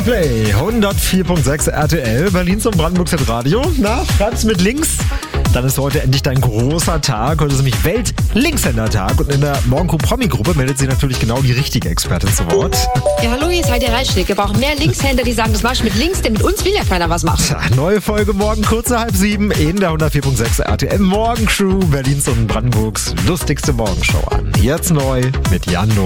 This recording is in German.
Play 104.6 RTL, Berlins und Brandenburgs Radio. Na, schreib's mit links. Dann ist heute endlich dein großer Tag. Heute ist nämlich Welt-Linkshänder-Tag. Und in der Morgenco-Promi-Gruppe meldet sich natürlich genau die richtige Expertin zu Wort. Ja, hallo, ihr seid der Reitschnick. Wir brauchen mehr Linkshänder, die sagen, das machst du mit links, denn mit uns will ja keiner was machen. Tja, neue Folge morgen kurz nach 6:30 in der 104.6 RTL Morgencrew, Berlins und Brandenburgs lustigste Morgenshow an. Jetzt neu mit Jan Nord.